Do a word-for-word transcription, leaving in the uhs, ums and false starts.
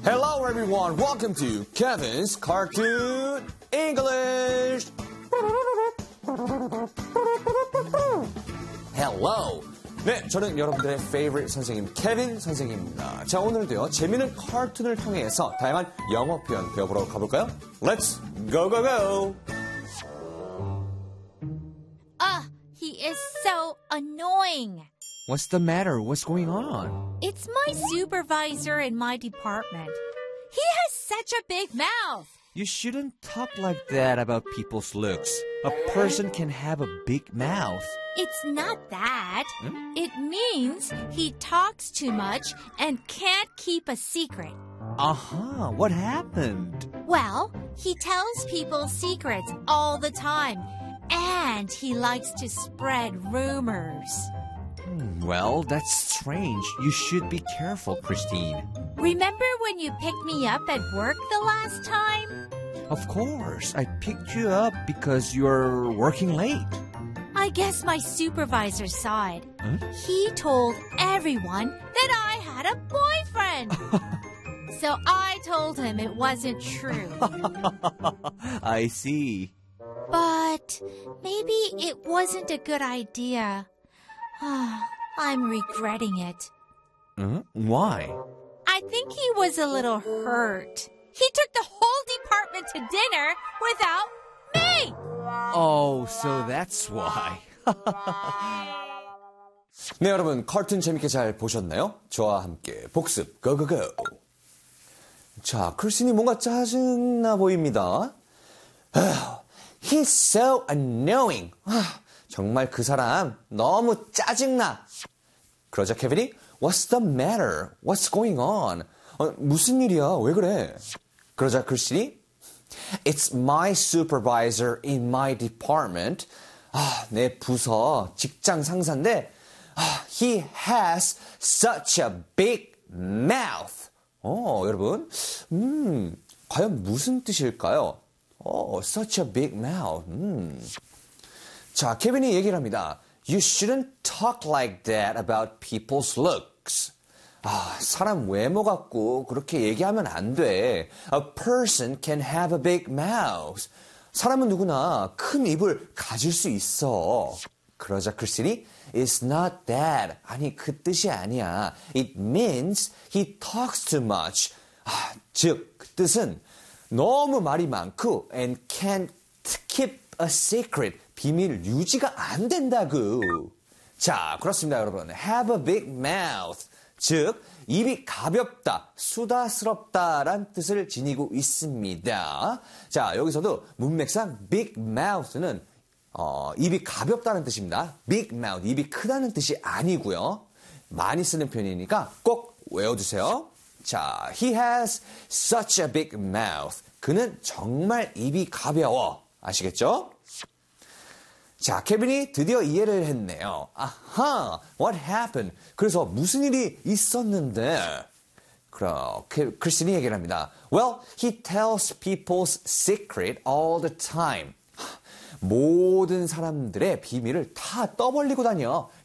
Hello everyone, welcome to Kevin's Cartoon English. Hello. 네, 저는 여러분들의 favorite 선생님 케빈 선생님입니다. 자, 오늘도요 재미있는 카툰을 통해서 다양한 영어 표현 배워보러 가볼까요? Let's go go go. Ugh, he is so annoying. What's the matter? What's going on? It's my supervisor in my department. He has such a big mouth. You shouldn't talk like that about people's looks. A person can have a big mouth. It's not that. Hmm? It means he talks too much and can't keep a secret. Uh-huh. What happened? Well, he tells people secrets all the time, and he likes to spread rumors. Well, that's strange. You should be careful, Christine. Remember when you picked me up at work the last time? Of course. I picked you up because you're working late. I guess my supervisor saw it. Huh? He told everyone that I had a boyfriend. So I told him it wasn't true. I see. But maybe it wasn't a good idea. I'm regretting it. Uh, why? I think he was a little hurt. He took the whole department to dinner without me. Oh, so that's why. 네, 여러분 카툰 재밌게 잘 보셨나요? 저와 함께 복습 고고고. 자, 크리스틴이 뭔가 짜증나 보입니다. He's so annoying. 정말 그 사람 너무 짜증나. 그러자 케빈이 What's the matter? What's going on? 어, 무슨 일이야? 왜 그래? 그러자 크리스틴이 It's my supervisor in my department. 아, 내 부서 직장 상사인데 아, He has such a big mouth. 어, 여러분, 음, 과연 무슨 뜻일까요? 어, such a big mouth. 음. 자, 케빈이 얘기를 합니다. You shouldn't talk like that about people's looks. 아, 사람 외모 갖고 그렇게 얘기하면 안 돼. A person can have a big mouth. 사람은 누구나 큰 입을 가질 수 있어. 그러자 크리스틴이 It's not that. 아니, 그 뜻이 아니야. It means he talks too much. 아, 즉, 그 뜻은 너무 말이 많고 and can't keep a secret. 비밀 유지가 안 된다고. 자, 그렇습니다, 여러분. Have a big mouth. 즉, 입이 가볍다, 수다스럽다란 뜻을 지니고 있습니다. 자, 여기서도 문맥상 big mouth는 어, 입이 가볍다는 뜻입니다. big mouth, 입이 크다는 뜻이 아니고요. 많이 쓰는 표현이니까 꼭 외워두세요. 자, he has such a big mouth. 그는 정말 입이 가벼워. 아시겠죠? 자, 케빈이 드디어 이해를 했네요. 아하, what happened? 그래서 무슨 일이 있었는데? 그렇게 크리스틴이 얘기를 합니다. Well, he tells people's secret all the time. 모든 사람들의 비밀을 다 떠벌리고 다녀.